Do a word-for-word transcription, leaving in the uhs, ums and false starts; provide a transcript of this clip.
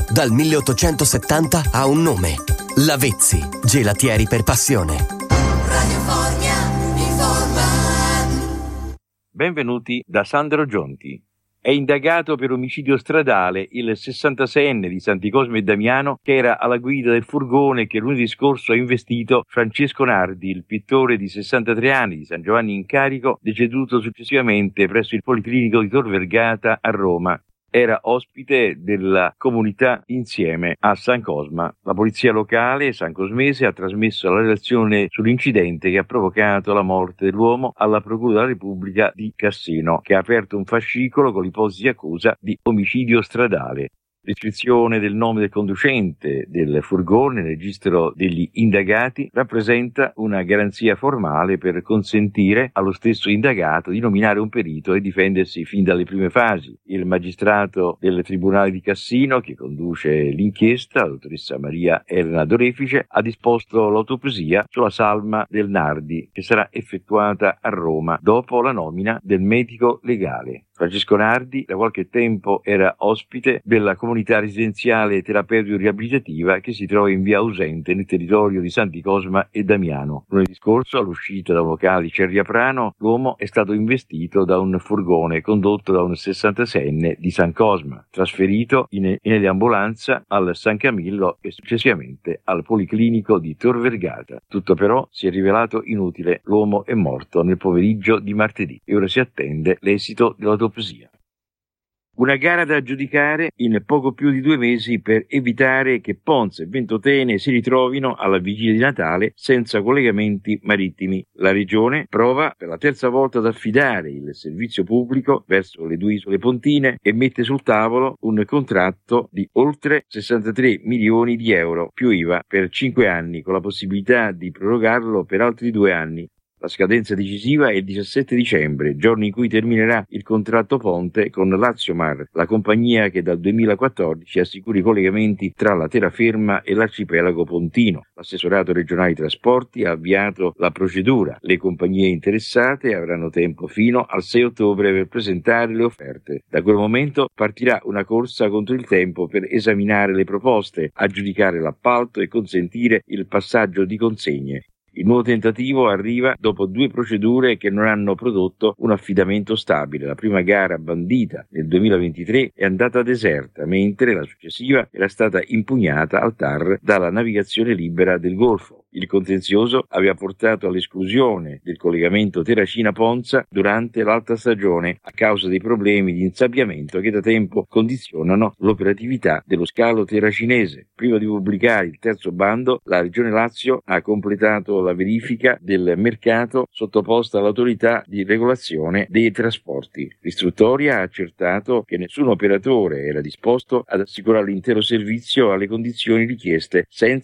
Dal milleottocentosettanta ha un nome: Lavezzi, gelatieri per passione. Radio Formia informa. Benvenuti da Sandro Gionti. È indagato per omicidio stradale il sessantaseienne di Santi Cosme e Damiano che era alla guida del furgone che lunedì scorso ha investito Francesco Nardi, il pittore di sessantatré anni di San Giovanni in Carico, deceduto successivamente presso il Policlinico di Tor Vergata a Roma. Era ospite della comunità Insieme a San Cosma. La polizia locale sancosmese ha trasmesso la relazione sull'incidente che ha provocato la morte dell'uomo alla Procura della Repubblica di Cassino, che ha aperto un fascicolo con l'ipotesi di accusa di omicidio stradale. L'iscrizione del nome del conducente del furgone nel registro degli indagati rappresenta una garanzia formale per consentire allo stesso indagato di nominare un perito e difendersi fin dalle prime fasi. Il magistrato del Tribunale di Cassino, che conduce l'inchiesta, la dottoressa Maria Elena Dorefice, ha disposto l'autopsia sulla salma del Nardi, che sarà effettuata a Roma dopo la nomina del medico legale. Francesco Nardi da qualche tempo era ospite della comunità residenziale terapeutico-riabilitativa che si trova in via Ausente nel territorio di Santi Cosma e Damiano. Lunedì scorso, all'uscita da un locale di Cerriaprano, l'uomo è stato investito da un furgone condotto da un sessantaseienne di San Cosma, trasferito in, in ambulanza al San Camillo e successivamente al Policlinico di Tor Vergata. Tutto però si è rivelato inutile. L'uomo è morto nel pomeriggio di martedì e ora si attende l'esito dell'autopsia. Una gara da aggiudicare in poco più di due mesi per evitare che Ponza e Ventotene si ritrovino alla vigilia di Natale senza collegamenti marittimi. La Regione prova per la terza volta ad affidare il servizio pubblico verso le due isole pontine e mette sul tavolo un contratto di oltre sessantatré milioni di euro più I V A per cinque anni, con la possibilità di prorogarlo per altri due anni. La scadenza decisiva è il diciassette dicembre, giorno in cui terminerà il contratto ponte con Laziomar, la compagnia che dal duemilaquattordici assicura i collegamenti tra la terraferma e l'arcipelago pontino. L'assessorato regionale dei trasporti ha avviato la procedura. Le compagnie interessate avranno tempo fino al sei ottobre per presentare le offerte. Da quel momento partirà una corsa contro il tempo per esaminare le proposte, aggiudicare l'appalto e consentire il passaggio di consegne. Il nuovo tentativo arriva dopo due procedure che non hanno prodotto un affidamento stabile. La prima gara bandita nel duemilaventitré è andata deserta, mentre la successiva era stata impugnata al T A R dalla navigazione libera del Golfo. Il contenzioso aveva portato all'esclusione del collegamento Terracina-Ponza durante l'alta stagione a causa dei problemi di insabbiamento che da tempo condizionano l'operatività dello scalo terracinese. Prima di pubblicare il terzo bando, la Regione Lazio ha completato la verifica del mercato sottoposta all'autorità di regolazione dei trasporti. L'istruttoria ha accertato che nessun operatore era disposto ad assicurare l'intero servizio alle condizioni richieste senza